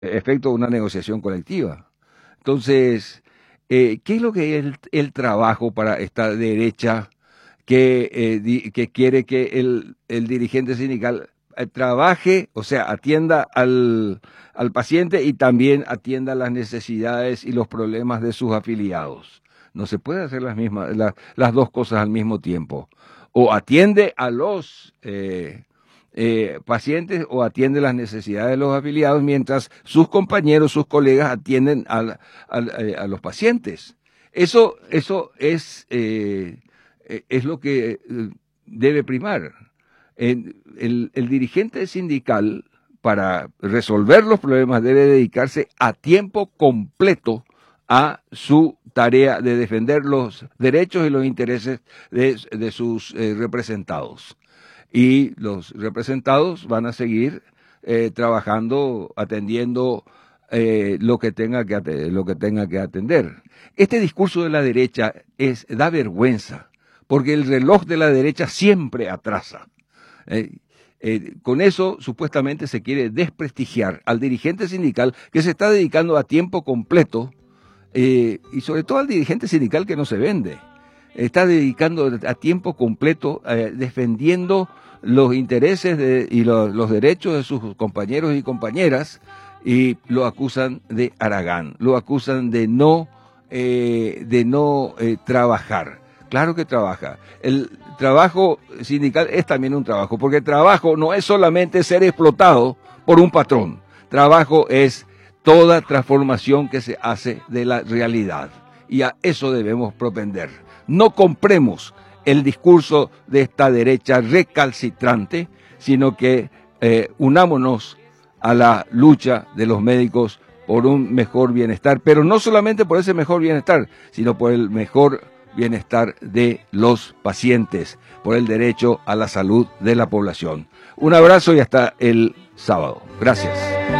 efecto de una negociación colectiva. Entonces, ¿qué es lo que es el trabajo para esta derecha que quiere que el dirigente sindical trabaje, o sea, atienda al paciente y también atienda las necesidades y los problemas de sus afiliados? No se puede hacer las dos cosas al mismo tiempo. O atiende a los pacientes o atiende las necesidades de los afiliados mientras sus compañeros, sus colegas atienden a los pacientes. Eso es lo que debe primar. El dirigente sindical, para resolver los problemas, debe dedicarse a tiempo completo a su tarea de defender los derechos y los intereses de sus representados. Y los representados van a seguir trabajando, atendiendo lo que tenga que atender. Este discurso de la derecha da vergüenza, porque el reloj de la derecha siempre atrasa. Con eso supuestamente se quiere desprestigiar al dirigente sindical que se está dedicando a tiempo completo, y sobre todo al dirigente sindical que no se vende. Está dedicando a tiempo completo defendiendo los intereses y los derechos de sus compañeros y compañeras, y lo acusan de haragán, lo acusan de no trabajar. Claro que trabaja. El trabajo sindical es también un trabajo, porque el trabajo no es solamente ser explotado por un patrón. Trabajo es toda transformación que se hace de la realidad. Y a eso debemos propender. No compremos el discurso de esta derecha recalcitrante, sino que unámonos a la lucha de los médicos por un mejor bienestar, pero no solamente por ese mejor bienestar, sino por el mejor bienestar de los pacientes, por el derecho a la salud de la población. Un abrazo y hasta el sábado. Gracias.